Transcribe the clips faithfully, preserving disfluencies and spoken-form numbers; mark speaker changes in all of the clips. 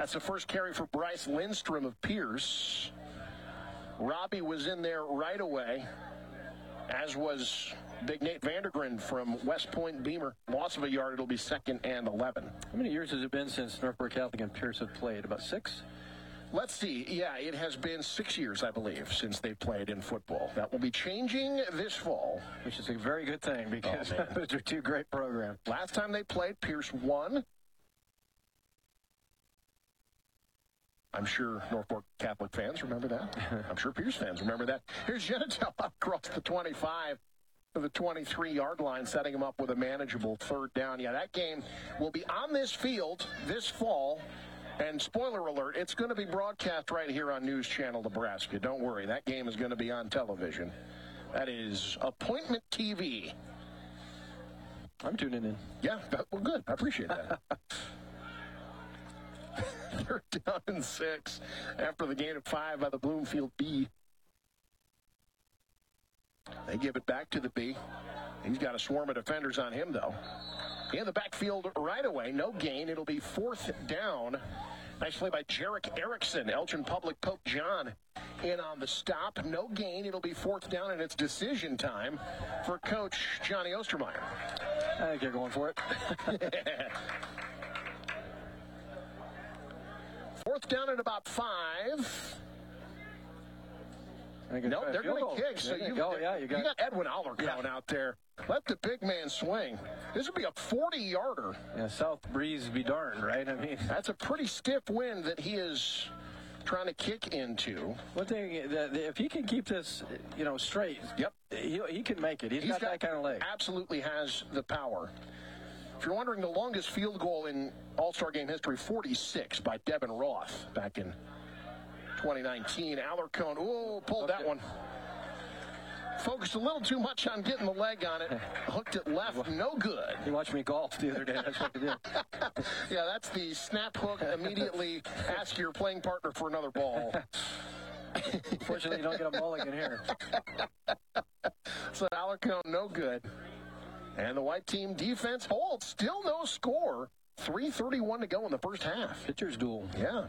Speaker 1: That's the first carry for Bryce Lindstrom of Pierce. Robbie was in there right away, as was Big Nate Vandergren from West Point Beamer. Loss of a yard, it'll be second and eleven.
Speaker 2: How many years has it been since Northport Catholic and Pierce have played? About six?
Speaker 1: Let's see. Yeah, it has been six years, I believe, since they played in football. That will be changing this fall.
Speaker 2: Which is a very good thing because
Speaker 1: oh,
Speaker 2: those are two great programs.
Speaker 1: Last time they played, Pierce won. I'm sure Northport Catholic fans remember that. I'm sure Pierce fans remember that. Here's Genetel across the twenty-five to the twenty-three-yard line, setting him up with a manageable third down. Yeah, that game will be on this field this fall. And spoiler alert, it's going to be broadcast right here on News Channel Nebraska. Don't worry, that game is going to be on television. That is Appointment T V.
Speaker 2: I'm tuning in.
Speaker 1: Yeah, well, good. I appreciate that. Third down and six after the gain of five by the Bloomfield B. They give it back to the B. He's got a swarm of defenders on him, though. In the backfield right away, no gain. It'll be fourth down. Nice play by Jarek Erickson. Elgin Public Pope John in on the stop. No gain. It'll be fourth down, and it's decision time for Coach Johnny Ostermeyer.
Speaker 2: I think they're going for it.
Speaker 1: Fourth down at about five. No, they're going to kick. So you,
Speaker 2: go. Yeah, you, got,
Speaker 1: you got Edwin Allercount yeah. out there. Let the big man swing. This would be a forty-yarder.
Speaker 2: Yeah, south breeze be darned, right? I mean,
Speaker 1: that's a pretty stiff wind that he is trying to kick into.
Speaker 2: One thing, the, the, if he can keep this, you know, straight,
Speaker 1: yep,
Speaker 2: he, he can make it. He's,
Speaker 1: He's
Speaker 2: got, got that kind of leg.
Speaker 1: Absolutely has the power. If you're wondering, the longest field goal in All-Star Game history, forty-six by Devin Roth back in twenty nineteen. Allercount, oh, pulled okay. that one. Focused a little too much on getting the leg on it. Hooked it left, no good.
Speaker 2: You watched me golf the other day. That's what you did.
Speaker 1: Yeah, that's the snap hook. Immediately ask your playing partner for another ball.
Speaker 2: Unfortunately, you don't get a mulligan here.
Speaker 1: So Allercount, no good. And the white team defense holds. Still no score. three thirty-one to go in the first half.
Speaker 2: Pitcher's duel.
Speaker 1: Yeah.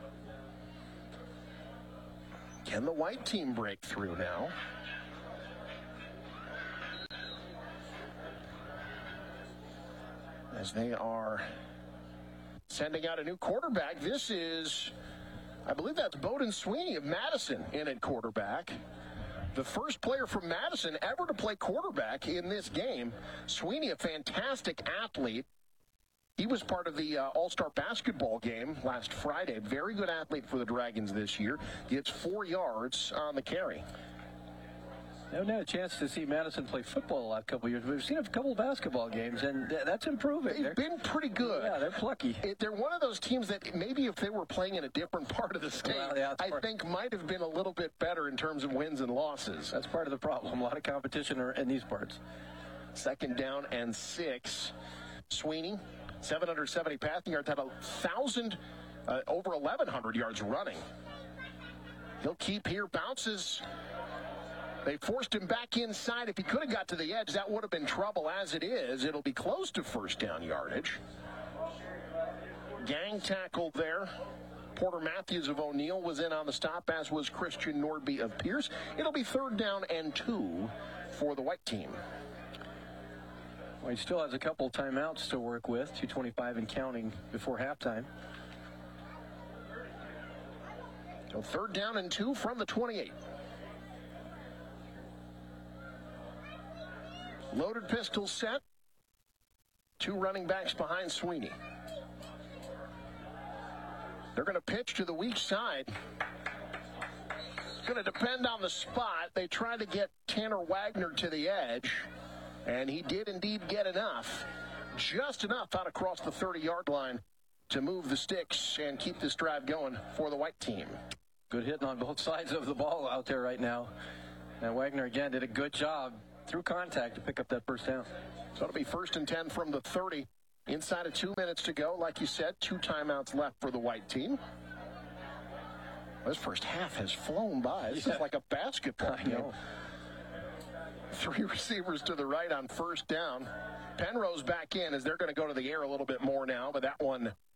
Speaker 1: Can the white team break through now? As they are sending out a new quarterback. This is, I believe that's Bowden Sweeney of Madison in at quarterback. The first player from Madison ever to play quarterback in this game. Sweeney, a fantastic athlete. He was part of the uh, All-Star basketball game last Friday. Very good athlete for the Dragons this year. Gets four yards on the carry.
Speaker 2: I haven't had a chance to see Madison play football the last couple of years. We've seen a couple of basketball games, and th- that's improving.
Speaker 1: They've
Speaker 2: they're,
Speaker 1: been pretty good.
Speaker 2: Yeah, they're plucky.
Speaker 1: It, they're one of those teams that maybe if they were playing in a different part of the state, well, yeah, I part. think might have been a little bit better in terms of wins and losses.
Speaker 2: That's part of the problem. A lot of competition in these parts.
Speaker 1: Second down and six. Sweeney, seven hundred seventy passing yards, had a thousand, uh, over eleven hundred yards running. He'll keep here, bounces. They forced him back inside. If he could have got to the edge, that would have been trouble. As it is, it'll be close to first down yardage. Gang tackled there. Porter Matthews of O'Neill was in on the stop, as was Christian Nordby of Pierce. It'll be third down and two for the white team.
Speaker 2: Well, he still has a couple timeouts to work with, two twenty-five and counting before halftime.
Speaker 1: So third down and two from the twenty-eight. Loaded pistol set. Two running backs behind Sweeney. They're going to pitch to the weak side. It's going to depend on the spot. They tried to get Tanner Wagner to the edge, and he did indeed get enough. Just enough out across the thirty-yard line to move the sticks and keep this drive going for the white team.
Speaker 2: Good hitting on both sides of the ball out there right now. And Wagner, again, did a good job through contact to pick up that first down.
Speaker 1: So it'll be first and ten from the thirty. Inside of two minutes to go. Like you said, two timeouts left for the white team. This first half has flown by. This yeah. is like a basketball game. Three receivers to the right on first down. Penrose back in as they're going to go to the air a little bit more now, but that one